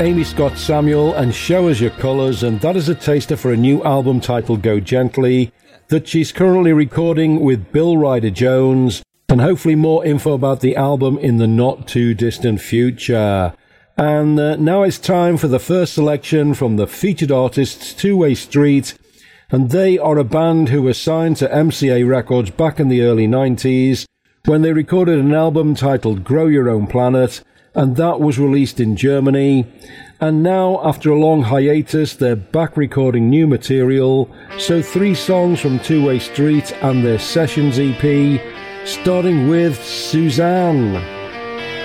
Amy Scott Samuel and Show Us Your Colours, and that is a taster for a new album titled Go Gently that she's currently recording with Bill Ryder Jones, and hopefully more info about the album in the not too distant future. And now it's time for the first selection from the featured artists Two Way Street, and they are a band who were signed to MCA Records back in the early 90s when they recorded an album titled Grow Your Own Planet, and that was released in Germany. And now, after a long hiatus, they're back recording new material. So 3 songs from Two Way Street and their Sessions EP, starting with Suzanne.